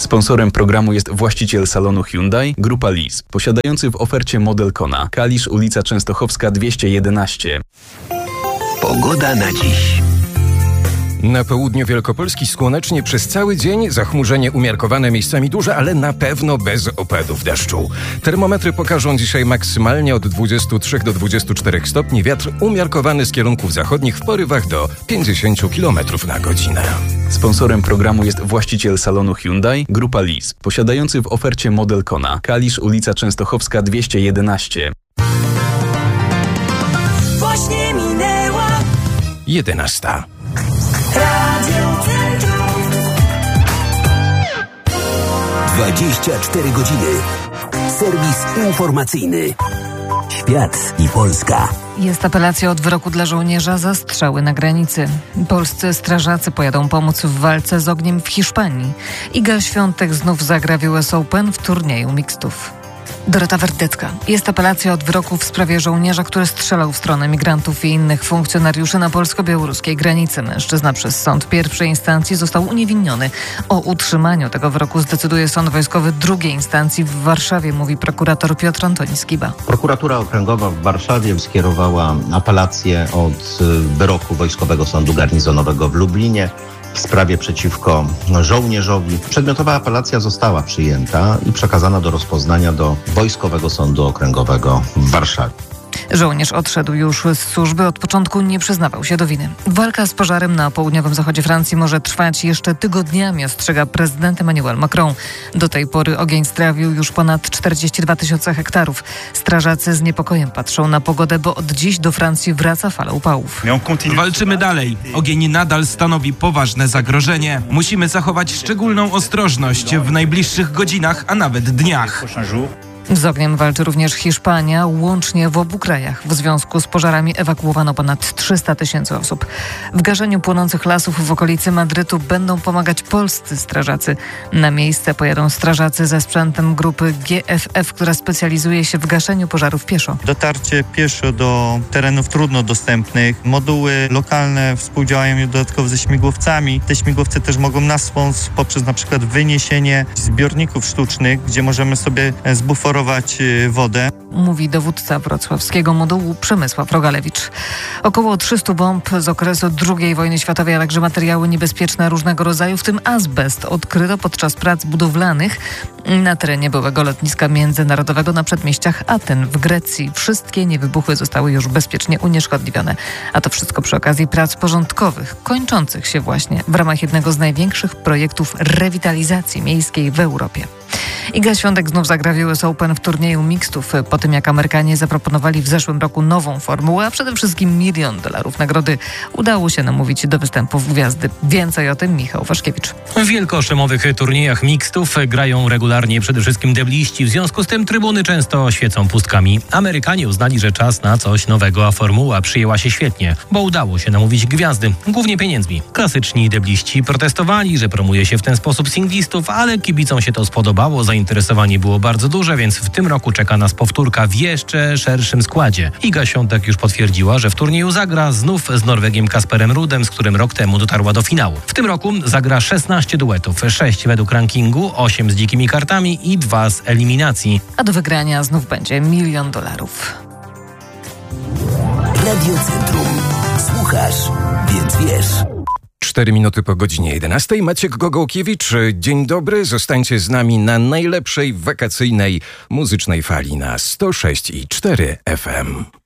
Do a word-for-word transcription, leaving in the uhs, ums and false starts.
Sponsorem programu jest właściciel salonu Hyundai, Grupa Lis, posiadający w ofercie model Kona. Kalisz, ulica Częstochowska dwieście jedenaście. Pogoda na dziś. Na południu Wielkopolski słonecznie przez cały dzień, zachmurzenie umiarkowane, miejscami duże, ale na pewno bez opadów deszczu. Termometry pokażą dzisiaj maksymalnie od dwudziestu trzech do dwudziestu czterech stopni, wiatr umiarkowany z kierunków zachodnich w porywach do pięćdziesięciu kilometrów na godzinę. Sponsorem programu jest właściciel salonu Hyundai, Grupa Lis, posiadający w ofercie model Kona. Kalisz, ulica Częstochowska dwieście jedenaście. Właśnie minęła jedenasta. Radio Centrum. dwadzieścia cztery godziny. Serwis informacyjny. Świat i Polska. Jest apelacja od wyroku dla żołnierza za strzały na granicy. Polscy strażacy pojadą pomóc w walce z ogniem w Hiszpanii. Iga Świątek znów zagra w U S Open w turnieju mixtów. Dorota Werdecka. Jest apelacja od wyroku w sprawie żołnierza, który strzelał w stronę migrantów i innych funkcjonariuszy na polsko-białoruskiej granicy. Mężczyzna przez sąd pierwszej instancji został uniewinniony. O utrzymaniu tego wyroku zdecyduje sąd wojskowy drugiej instancji w Warszawie, mówi prokurator Piotr Antoni Skiba. Prokuratura Okręgowa w Warszawie skierowała apelację od wyroku Wojskowego Sądu Garnizonowego w Lublinie w sprawie przeciwko żołnierzowi. Przedmiotowa apelacja została przyjęta i przekazana do rozpoznania do Wojskowego Sądu Okręgowego w Warszawie. Żołnierz odszedł już z służby, od początku nie przyznawał się do winy. Walka z pożarem na południowym zachodzie Francji może trwać jeszcze tygodniami, ostrzega prezydent Emmanuel Macron. Do tej pory ogień strawił już ponad czterdzieści dwa tysiące hektarów. Strażacy z niepokojem patrzą na pogodę, bo od dziś do Francji wraca fala upałów. Walczymy dalej. Ogień nadal stanowi poważne zagrożenie. Musimy zachować szczególną ostrożność w najbliższych godzinach, a nawet dniach. Z ogniem walczy również Hiszpania, łącznie w obu krajach. W związku z pożarami ewakuowano ponad trzysta tysięcy osób. W gaszeniu płonących lasów w okolicy Madrytu będą pomagać polscy strażacy. Na miejsce pojadą strażacy ze sprzętem grupy G F F, która specjalizuje się w gaszeniu pożarów pieszo. Dotarcie pieszo do terenów trudno dostępnych. Moduły lokalne współdziałają dodatkowo ze śmigłowcami. Te śmigłowce też mogą nas wspomóc poprzez na przykład wyniesienie zbiorników sztucznych, gdzie możemy sobie zbuforować wodę. Mówi dowódca wrocławskiego modułu Przemysław Rogalewicz. Około trzystu bomb z okresu drugiej wojny światowej, a także materiały niebezpieczne różnego rodzaju, w tym azbest, odkryto podczas prac budowlanych na terenie byłego lotniska międzynarodowego na przedmieściach Aten w Grecji. Wszystkie niewybuchy zostały już bezpiecznie unieszkodliwione. A to wszystko przy okazji prac porządkowych, kończących się właśnie w ramach jednego z największych projektów rewitalizacji miejskiej w Europie. Iga Świątek znów zagra w U S Open w turnieju mixtów po tym, jak Amerykanie zaproponowali w zeszłym roku nową formułę, a przede wszystkim milion dolarów nagrody. Udało się namówić do występów gwiazdy. Więcej o tym Michał Waszkiewicz. W wielkoszemowych turniejach mixtów grają regularnie przede wszystkim debliści. W związku z tym trybuny często świecą pustkami. Amerykanie uznali, że czas na coś nowego, a formuła przyjęła się świetnie, bo udało się namówić gwiazdy, głównie pieniędzmi. Klasyczni debliści protestowali, że promuje się w ten sposób singlistów, ale kibicom się to spodobało. Zainteresowanie było bardzo duże, więc w tym roku czeka nas powtórka w jeszcze szerszym składzie. Iga Świątek już potwierdziła, że w turnieju zagra znów z Norwegiem Kasperem Rudem, z którym rok temu dotarła do finału. W tym roku zagra szesnaście duetów, sześć według rankingu, osiem z dzikimi kartami i dwa z eliminacji. A do wygrania znów będzie milion dolarów. Radio Centrum. Słuchasz, więc wiesz. Cztery minuty po godzinie jedenastej. Maciek Gogołkiewicz, dzień dobry. Zostańcie z nami na najlepszej wakacyjnej muzycznej fali na sto sześć i cztery F M.